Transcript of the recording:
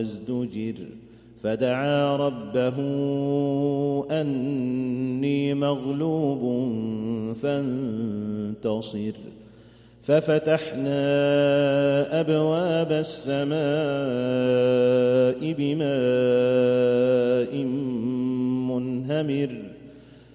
وازدجر فدعا ربه أني مغلوب فانتصر ففتحنا أبواب السماء بماء منهمر